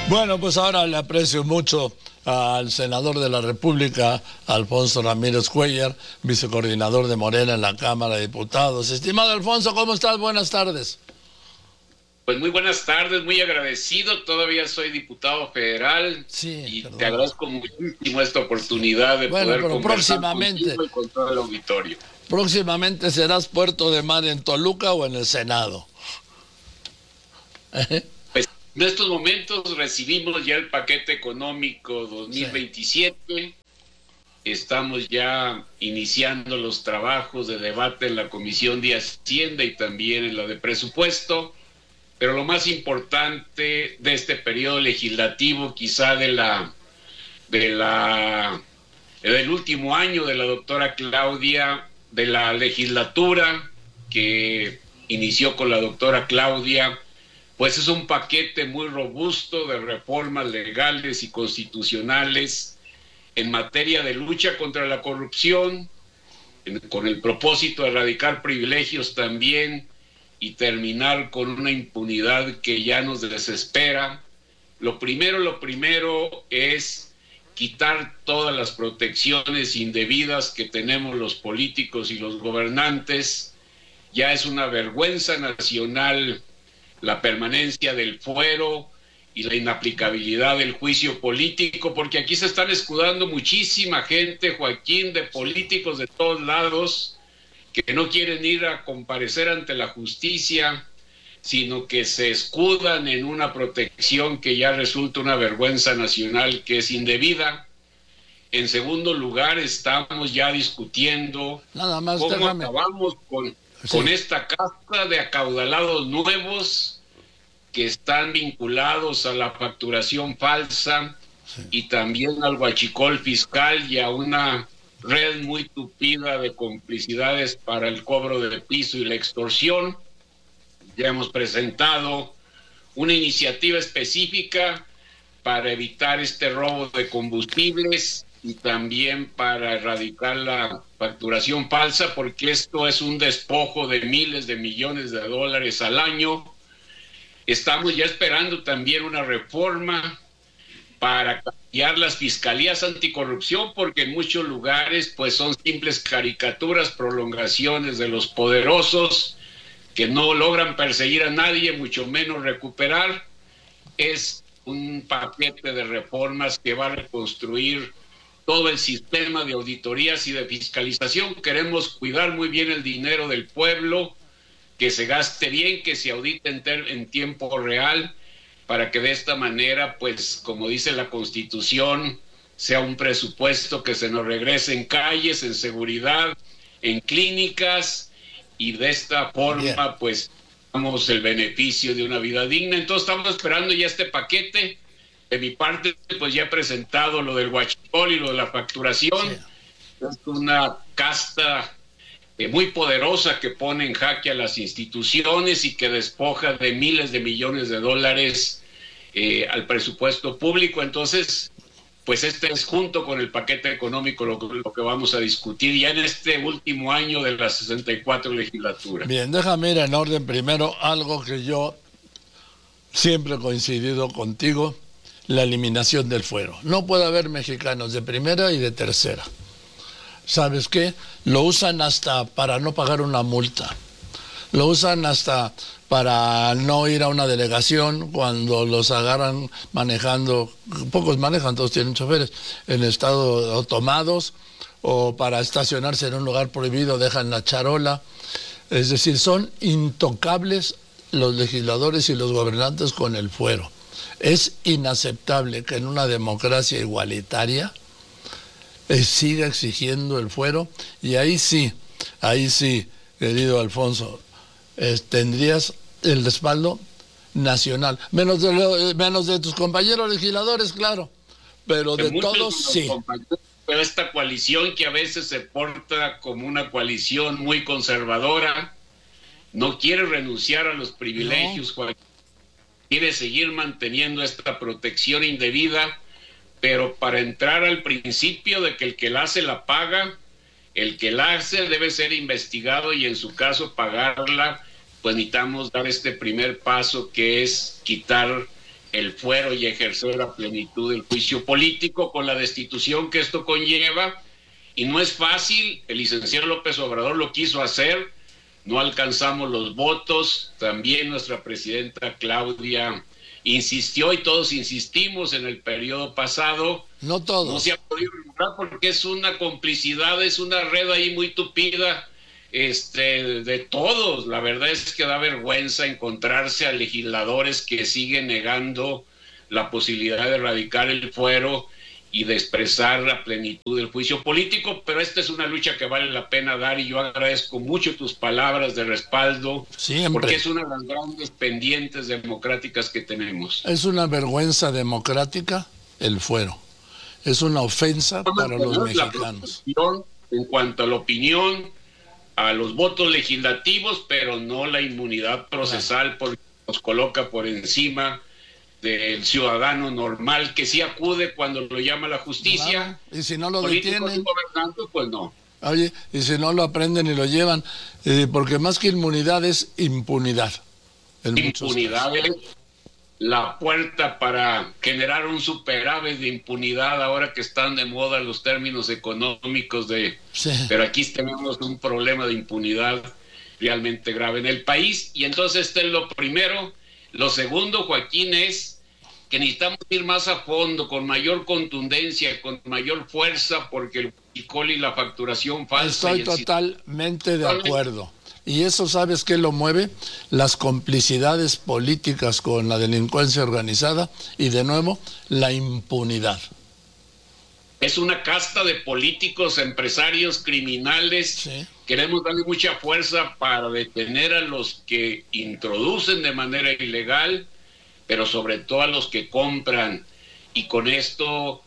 Bueno, pues ahora le aprecio mucho al senador de la República, Alfonso Ramírez Cuellar, vicecoordinador de Morena en la Cámara de Diputados. Estimado Alfonso, ¿cómo estás? Buenas tardes. Pues muy buenas tardes, muy agradecido. Todavía soy diputado federal Sí, y te perdón. agradezco muchísimo esta oportunidad de Bueno, poder pero conversar próximamente, contigo y con todo el auditorio. próximamente serás puerto de mar en Toluca o en el Senado. Pues en estos momentos recibimos ya el paquete económico Sí. 2027. Estamos ya iniciando los trabajos de debate en la Comisión de Hacienda y también en la de Presupuesto. Pero lo más importante de este periodo legislativo, quizá del último año de la doctora Claudia, de la legislatura que inició con la doctora Claudia, pues es un paquete muy robusto de reformas legales y constitucionales en materia de lucha contra la corrupción, con el propósito de erradicar privilegios también y terminar con una impunidad que ya nos desespera. Lo primero es quitar todas las protecciones indebidas que tenemos los políticos y los gobernantes. Ya es una vergüenza nacional la permanencia del fuero y la inaplicabilidad del juicio político, porque aquí se están escudando muchísima gente, Joaquín, de políticos de todos lados, que no quieren ir a comparecer ante la justicia, sino que se escudan en una protección que ya resulta una vergüenza nacional, que es indebida. En segundo lugar, estamos ya discutiendo Nada más, cómo déjame. acabamos con Sí, esta casta de acaudalados nuevos que están vinculados a la facturación falsa sí. y también al huachicol fiscal y a una red muy tupida de complicidades para el cobro de piso y la extorsión. Ya hemos presentado una iniciativa específica para evitar este robo de combustibles y también para erradicar la facturación falsa, porque esto es un despojo de miles de millones de dólares al año. Estamos ya esperando también una reforma para cambiar las fiscalías anticorrupción, porque en muchos lugares pues son simples caricaturas, prolongaciones de los poderosos que no logran perseguir a nadie, mucho menos recuperar. Es un paquete de reformas que va a reconstruir todo el sistema de auditorías y de fiscalización. Queremos cuidar muy bien el dinero del pueblo, que se gaste bien, que se audite en tiempo real, para que de esta manera, pues, como dice la Constitución, sea un presupuesto que se nos regrese en calles, en seguridad, en clínicas, y de esta Bien. forma, pues, damos el beneficio de una vida digna. Entonces, estamos esperando ya este paquete. De mi parte, pues, ya he presentado lo del huachicol y lo de la Sí. facturación. Es una casta muy poderosa que pone en jaque a las instituciones y que despoja de miles de millones de dólares al presupuesto público. Entonces, pues este es junto con el paquete económico lo que vamos a discutir ya en este último año de la 64 legislatura. Bien, déjame ir en orden primero algo que yo siempre he coincidido contigo, la eliminación del fuero. No puede haber mexicanos de primera y de tercera. ¿Sabes qué? Lo usan hasta para no pagar una multa. Lo usan hasta para no ir a una delegación cuando los agarran manejando, pocos manejan, todos tienen choferes, en estado tomados, o para estacionarse en un lugar prohibido dejan la charola. Es decir, son intocables los legisladores y los gobernantes con el fuero. Es inaceptable que en una democracia igualitaria siga exigiendo el fuero, y ahí sí, querido Alfonso, tendrías el respaldo nacional, menos de tus compañeros legisladores, claro, pero De de muchos todos de los sí. compañeros de esta coalición, que a veces se porta como una coalición muy conservadora, no quiere renunciar a los No, privilegios, quiere seguir manteniendo esta protección indebida, pero para entrar al principio de que el que la hace la paga, el que la hace debe ser investigado y en su caso pagarla, pues necesitamos dar este primer paso, que es quitar el fuero y ejercer a plenitud el juicio político con la destitución que esto conlleva. Y no es fácil, el licenciado López Obrador lo quiso hacer, no alcanzamos los votos, también nuestra presidenta Claudia insistió y todos insistimos en el periodo pasado. No todos. No se ha podido lograr porque es una complicidad, es una red ahí muy tupida de todos. La verdad es que da vergüenza encontrarse a legisladores que siguen negando la posibilidad de erradicar el fuero y de expresar la plenitud del juicio político, pero esta es una lucha que vale la pena dar y yo agradezco mucho tus palabras de respaldo, siempre, porque es una de las grandes pendientes democráticas que tenemos. Es una vergüenza democrática el fuero, es una ofensa para los mexicanos. En cuanto a la opinión, a los votos legislativos, pero no la inmunidad procesal, porque nos coloca por encima del ciudadano normal que sí acude cuando lo llama la justicia. Claro. Y si no lo detienen, gobernantes, pues no. Oye, y si no lo aprenden y lo llevan, porque más que inmunidad es impunidad. Impunidad es la puerta para generar un superávit de impunidad ahora que están de moda los términos económicos sí. Pero aquí tenemos un problema de impunidad realmente grave en el país. Y entonces este es lo primero. Lo segundo, Joaquín, es que necesitamos ir más a fondo, con mayor contundencia, con mayor fuerza, porque el huachicol y la facturación falsa... Estoy totalmente de acuerdo. Y eso, ¿sabes qué lo mueve? Las complicidades políticas con la delincuencia organizada y, de nuevo, la impunidad. Es una casta de políticos, empresarios, criminales. Sí. Queremos darle mucha fuerza para detener a los que introducen de manera ilegal, pero sobre todo a los que compran. Y con esto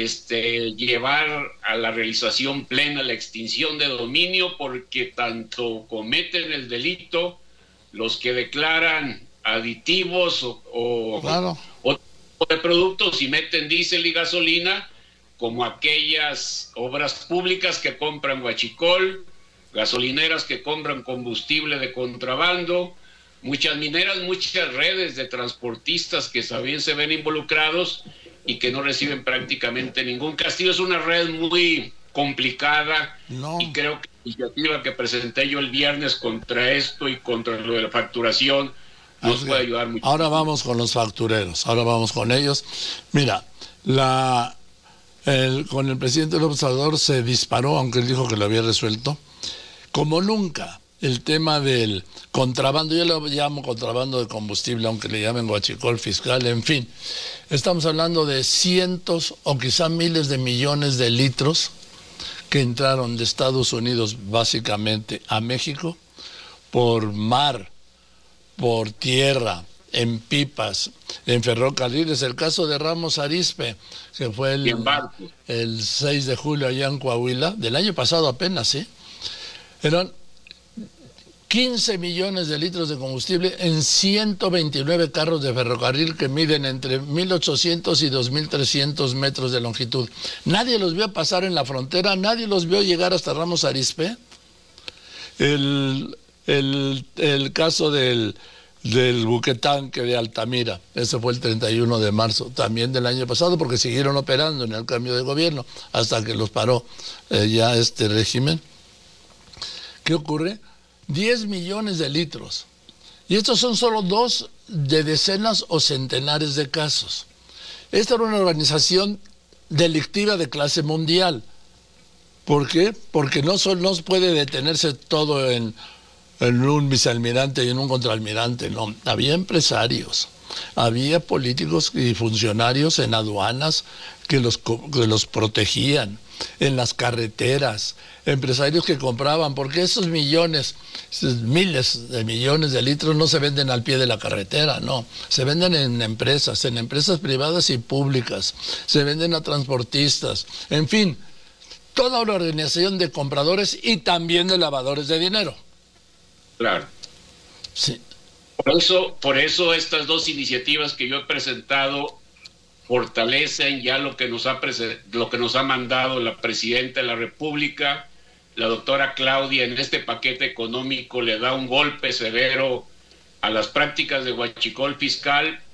llevar a la realización plena la extinción de dominio, porque tanto cometen el delito los que declaran aditivos claro, o de productos y meten diésel y gasolina, como aquellas obras públicas que compran huachicol, gasolineras que compran combustible de contrabando, muchas mineras, muchas redes de transportistas que también se ven involucrados y que no reciben prácticamente ningún castigo. Es una red muy complicada y creo que la iniciativa que presenté yo el viernes contra esto y contra lo de la facturación nos puede ayudar mucho. Ahora vamos con los factureros, ahora vamos con ellos. Mira, con el presidente López Obrador se disparó, aunque él dijo que lo había resuelto, como nunca, el tema del contrabando. Yo lo llamo contrabando de combustible, aunque le llamen huachicol fiscal, en fin. Estamos hablando de cientos o quizá miles de millones de litros que entraron de Estados Unidos básicamente a México por mar, por tierra, en pipas, en ferrocarriles. El caso de Ramos Arizpe, que fue el 6 de julio allá en Coahuila, del año pasado apenas, ¿sí? Eran 15 millones de litros de combustible en 129 carros de ferrocarril que miden entre 1.800 y 2.300 metros de longitud. Nadie los vio pasar en la frontera, nadie los vio llegar hasta Ramos Arizpe. El caso del buquetanque de Altamira, ese fue el 31 de marzo, también del año pasado, porque siguieron operando en el cambio de gobierno hasta que los paró ya este régimen. ¿Qué ocurre? 10 millones de litros. Y estos son solo 2 de decenas o centenares de casos. Esta era una organización delictiva de clase mundial. ¿Por qué? Porque no puede detenerse todo en un vicealmirante y en un contraalmirante, no. Había empresarios, había políticos y funcionarios en aduanas que los protegían, en las carreteras, empresarios que compraban, porque esos miles de millones de litros no se venden al pie de la carretera, no, se venden en empresas privadas y públicas, se venden a transportistas, en fin, toda una organización de compradores y también de lavadores de dinero. Claro. Sí. Por eso estas 2 iniciativas que yo he presentado fortalecen ya lo que nos ha mandado la Presidenta de la República. La doctora Claudia en este paquete económico le da un golpe severo a las prácticas de huachicol fiscal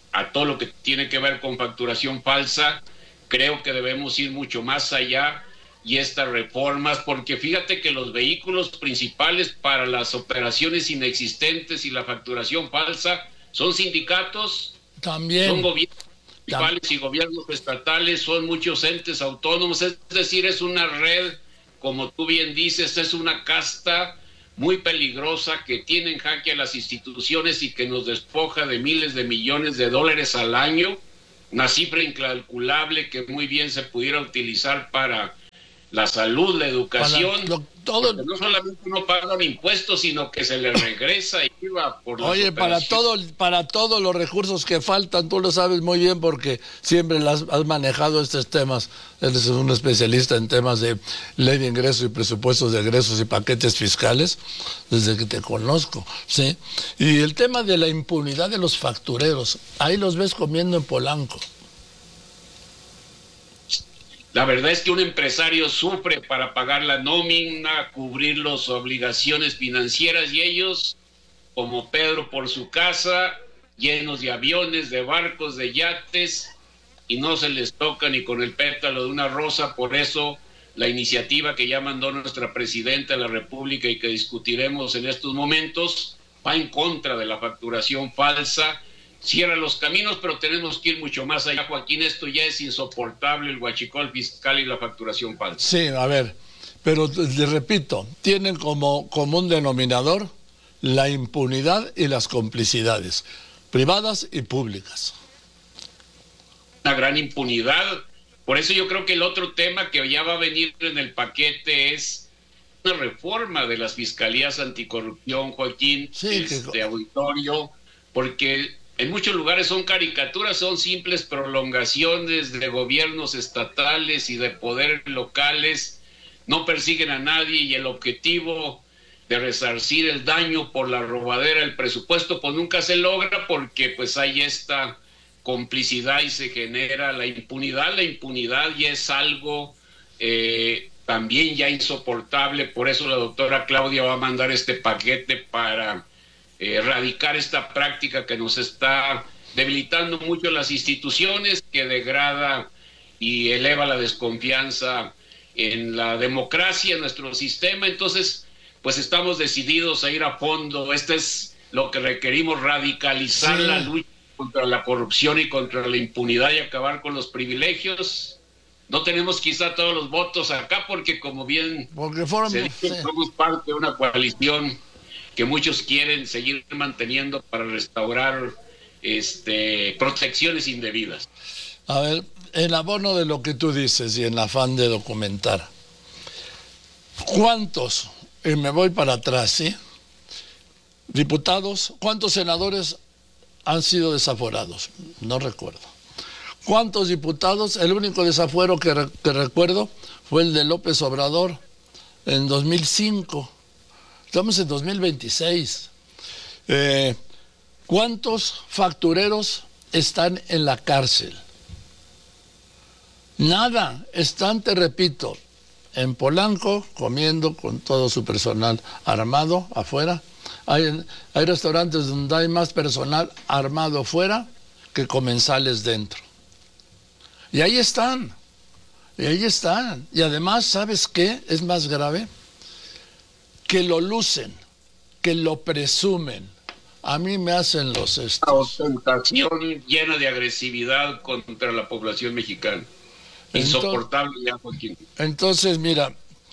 a todo lo que tiene que ver con facturación falsa. Creo que debemos ir mucho más allá y estas reformas, porque fíjate que los vehículos principales para las operaciones inexistentes y la facturación falsa son sindicatos, También. son gobiernos municipales y gobiernos estatales, son muchos entes autónomos, es decir, es una red, como tú bien dices, es una casta muy peligrosa que tiene en jaque a las instituciones y que nos despoja de miles de millones de dólares al año, una cifra incalculable que muy bien se pudiera utilizar para la salud, la educación, no solamente no pagan impuestos, sino que se les regresa IVA por las operaciones. para todos los recursos que faltan, tú lo sabes muy bien porque siempre has manejado estos temas, eres un especialista en temas de ley de ingresos y presupuestos de egresos y paquetes fiscales, desde que te conozco, ¿sí? Y el tema de la impunidad de los factureros, ahí los ves comiendo en Polanco. La verdad es que un empresario sufre para pagar la nómina, cubrir las obligaciones financieras y ellos, como Pedro por su casa, llenos de aviones, de barcos, de yates, y no se les toca ni con el pétalo de una rosa. Por eso la iniciativa que ya mandó nuestra presidenta de la República y que discutiremos en estos momentos va en contra de la facturación falsa. Cierra los caminos, pero tenemos que ir mucho más allá, Joaquín. Esto ya es insoportable, el huachicol fiscal y la facturación falsa. Sí, a ver, pero le repito, tienen como común denominador la impunidad y las complicidades, privadas y públicas. Una gran impunidad. Por eso yo creo que el otro tema que ya va a venir en el paquete es una reforma de las fiscalías anticorrupción, Joaquín, sí, auditorio, porque en muchos lugares son caricaturas, son simples prolongaciones de gobiernos estatales y de poderes locales, no persiguen a nadie y el objetivo de resarcir el daño por la robadera del presupuesto pues nunca se logra porque pues hay esta complicidad y se genera la impunidad. La impunidad ya es algo también ya insoportable, por eso la doctora Claudia va a mandar este paquete para erradicar esta práctica que nos está debilitando mucho las instituciones, que degrada y eleva la desconfianza en la democracia, en nuestro sistema. Entonces, pues estamos decididos a ir a fondo. Este es lo que requerimos, radicalizar la lucha contra la corrupción y contra la impunidad y acabar con los privilegios. No tenemos quizá todos los votos acá porque, como bien se dice, somos parte de una coalición que muchos quieren seguir manteniendo para restaurar protecciones indebidas. A ver, en abono de lo que tú dices y en afán de documentar, ¿cuántos, y me voy para atrás, ¿sí? Diputados, ¿cuántos senadores han sido desaforados? No recuerdo. ¿Cuántos diputados? El único desafuero que recuerdo fue el de López Obrador en 2005. Estamos en 2026. ¿Cuántos factureros están en la cárcel? Nada. Están, te repito, en Polanco comiendo con todo su personal armado afuera. Hay restaurantes donde hay más personal armado afuera que comensales dentro. Y ahí están. Y ahí están. Y además, ¿sabes qué es más grave? Que lo lucen, que lo presumen. A mí me hacen los estos. Ostentación llena de agresividad contra la población mexicana. Insoportable ya, Joaquín. Entonces, mira,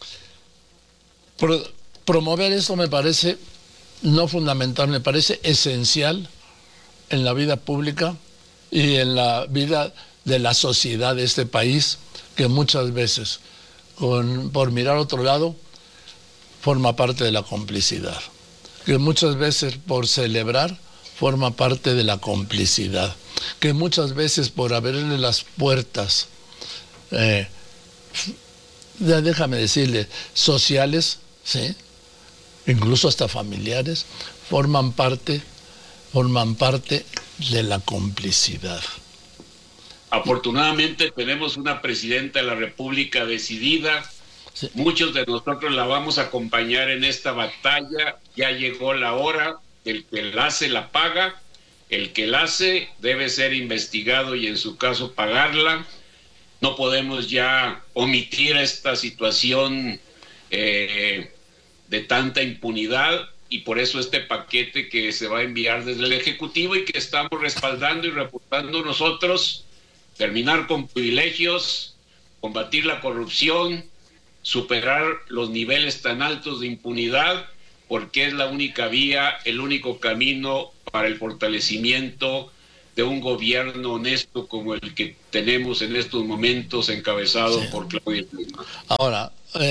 promover eso me parece no fundamental, me parece esencial en la vida pública y en la vida de la sociedad de este país, que muchas veces, por mirar a otro lado, forma parte de la complicidad, que muchas veces por celebrar forma parte de la complicidad, que muchas veces por abrirle las puertas, déjame decirle, sociales, ¿sí? Incluso hasta familiares, forman parte de la complicidad. Afortunadamente tenemos una presidenta de la República decidida. Sí. Muchos de nosotros la vamos a acompañar en esta batalla. Ya llegó la hora, el que la hace la paga, El que la hace debe ser investigado y en su caso pagarla. No podemos ya omitir esta situación de tanta impunidad, y por eso este paquete que se va a enviar desde el Ejecutivo y que estamos respaldando y reportando nosotros: terminar con privilegios, combatir la corrupción, superar los niveles tan altos de impunidad, porque es la única vía, el único camino para el fortalecimiento de un gobierno honesto como el que tenemos en estos momentos, encabezado por Claudia Sheinbaum. Ahora,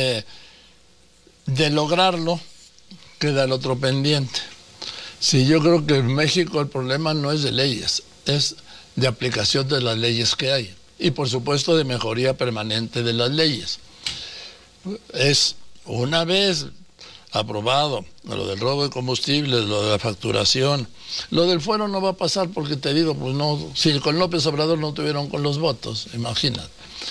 de lograrlo, queda el otro pendiente. Sí, yo creo que en México el problema no es de leyes, es de aplicación de las leyes que hay. Y por supuesto de mejoría permanente de las leyes. Es una vez aprobado lo del robo de combustibles, lo de la facturación, lo del fuero no va a pasar porque te digo, pues no, si con López Obrador no tuvieron con los votos, imagínate.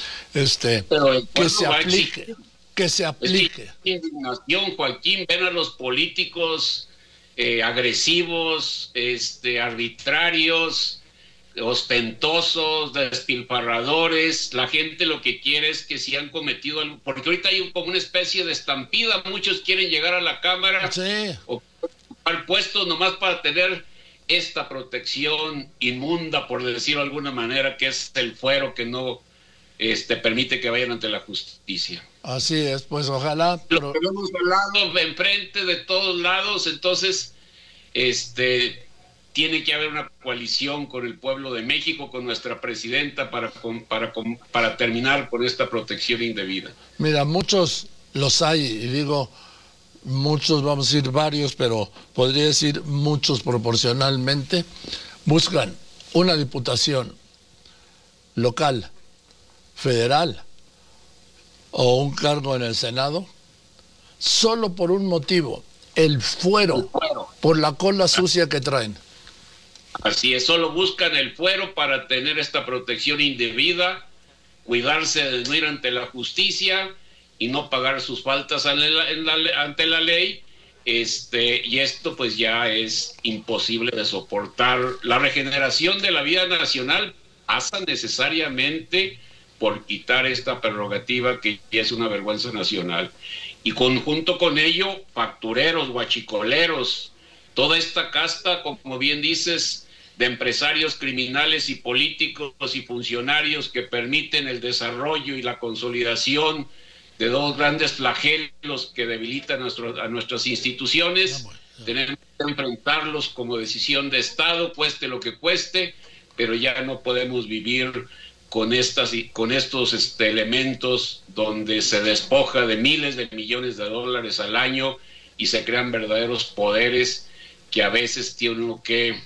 Que se aplique. Indignación, Joaquín, ven a los políticos agresivos, arbitrarios, ostentosos, despilfarradores. La gente lo que quiere es que si han cometido algo, porque ahorita hay como una especie de estampida, muchos quieren llegar a la Cámara o ocupar puestos nomás para tener esta protección inmunda, por decirlo de alguna manera, que es el fuero que no permite que vayan ante la justicia. Así es, pues ojalá. Lo tenemos al lado, enfrente de todos lados, entonces tiene que haber una coalición con el pueblo de México, con nuestra presidenta, para terminar con esta protección indebida. Mira, muchos los hay, y digo muchos, vamos a decir varios, pero podría decir muchos proporcionalmente, buscan una diputación local, federal o un cargo en el Senado solo por un motivo: el fuero, por la cola sucia que traen. Así es, solo buscan el fuero para tener esta protección indebida, cuidarse de no ir ante la justicia y no pagar sus faltas ante la ley, y esto pues ya es imposible de soportar. La regeneración de la vida nacional pasa necesariamente por quitar esta prerrogativa que ya es una vergüenza nacional. Y junto con ello, factureros, guachicoleros, toda esta casta, como bien dices, de empresarios criminales y políticos y funcionarios que permiten el desarrollo y la consolidación de dos grandes flagelos que debilitan a nuestras instituciones. Tenemos que enfrentarlos como decisión de Estado, cueste lo que cueste, pero ya no podemos vivir con estos elementos donde se despoja de miles de millones de dólares al año y se crean verdaderos poderes que a veces tiene uno que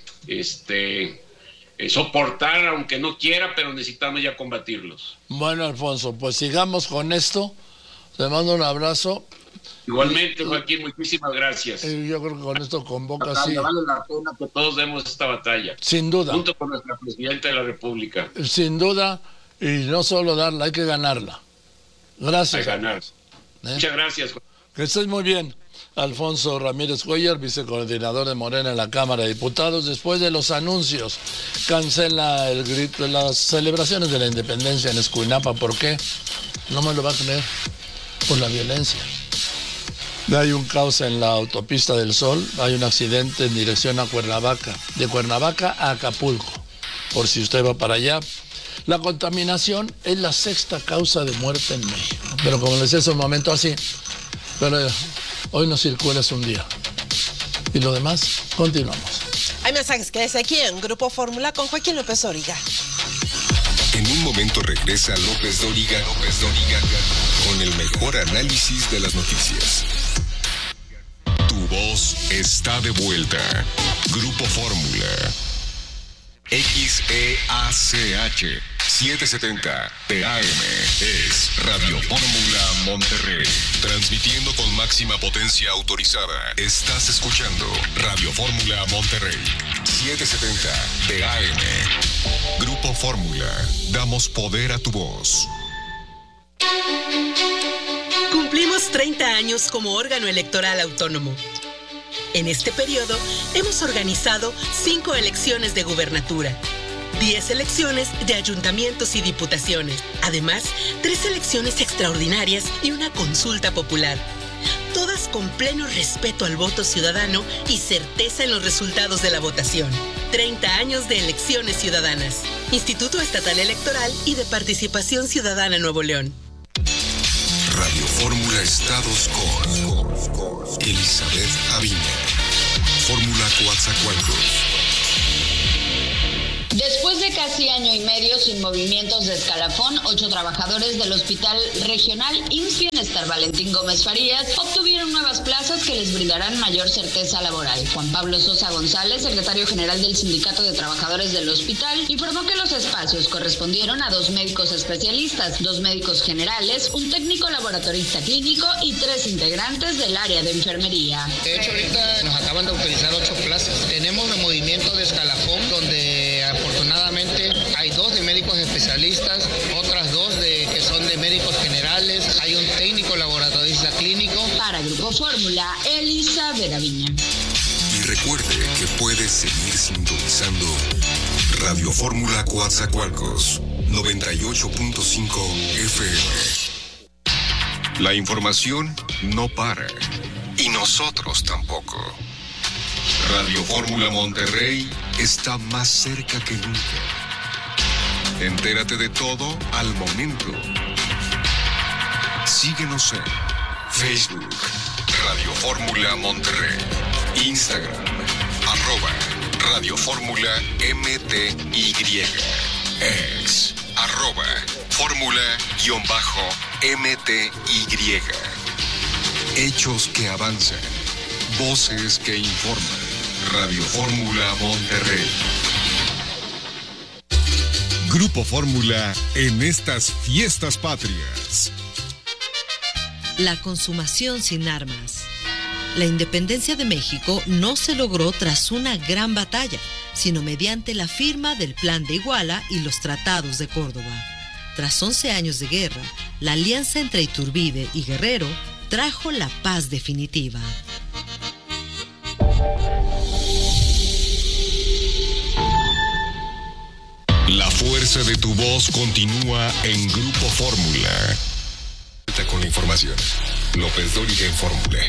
soportar, aunque no quiera, pero necesitamos ya combatirlos. Bueno, Alfonso, pues sigamos con esto. Te mando un abrazo. Igualmente, Joaquín, muchísimas gracias. Yo creo que con esto convoca así. Vale la pena que todos demos esta batalla. Sin duda. Junto con nuestra presidenta de la República. Sin duda, y no solo darla, hay que ganarla. Gracias. Hay que ganar. Muchas gracias. Que estés muy bien. Alfonso Ramírez Cuellar, vicecoordinador de Morena en la Cámara de Diputados. Después de los anuncios, cancela el grito, las celebraciones de la independencia en Escuinapa. ¿Por qué? No me lo va a creer. Por la violencia. Hay un caos en la autopista del Sol, hay un accidente en dirección a Cuernavaca, de Cuernavaca a Acapulco, por si usted va para allá. La contaminación es la sexta causa de muerte en México, pero como les decía, es un momento así, pero hoy no circula, es un día. Y lo demás, continuamos. Hay mensajes que es aquí en Grupo Fórmula con Joaquín López Dóriga. En un momento regresa López Dóriga, con el mejor análisis de las noticias. Tu voz está de vuelta. Grupo Fórmula. XEACH 770 TAM es Radio Fórmula Monterrey. Transmitiendo con máxima potencia autorizada. Estás escuchando Radio Fórmula Monterrey 770 TAM. Grupo Fórmula. Damos poder a tu voz. Cumplimos 30 años como órgano electoral autónomo. En este periodo, hemos organizado 5 elecciones de gubernatura, 10 elecciones de ayuntamientos y diputaciones, además, 3 elecciones extraordinarias y una consulta popular. Todas con pleno respeto al voto ciudadano y certeza en los resultados de la votación. 30 años de elecciones ciudadanas. Instituto Estatal Electoral y de Participación Ciudadana Nuevo León. Radio Fórmula Estados con Elizabeth Aviña. Fórmula Coatzacoalcos. Después de casi año y medio sin movimientos de escalafón, 8 trabajadores del Hospital Regional IMSS Bienestar Valentín Gómez Farías obtuvieron nuevas plazas que les brindarán mayor certeza laboral. Juan Pablo Sosa González, secretario general del Sindicato de Trabajadores del hospital, informó que los espacios correspondieron a 2 médicos especialistas, 2 médicos generales, un técnico laboratorista clínico y 3 integrantes del área de enfermería. De hecho, ahorita nos acaban de autorizar 8 plazas. Tenemos el movimiento de escalafón, donde afortunadamente hay 2 de médicos especialistas, otras 2 que son de médicos generales, hay un técnico laboratorista clínico. Para Grupo Fórmula, Elizabeth Aviña. Y recuerde que puede seguir sintonizando Radio Fórmula Coatzacoalcos 98.5 FM. La información no para y nosotros tampoco. Radio Fórmula Monterrey está más cerca que nunca. Entérate de todo al momento. Síguenos en Facebook, Radio Fórmula Monterrey, Instagram, @Radio Fórmula MTY, X, @Fórmula_MTY. Hechos que avanzan, voces que informan. Radio Fórmula Monterrey. Grupo Fórmula en estas fiestas patrias. La consumación sin armas. La independencia de México no se logró tras una gran batalla, sino mediante la firma del Plan de Iguala y los tratados de Córdoba. Tras 11 años de guerra, la alianza entre Iturbide y Guerrero trajo la paz definitiva. La fuerza de tu voz continúa en Grupo Fórmula. Con la información. López Dóriga en Fórmula.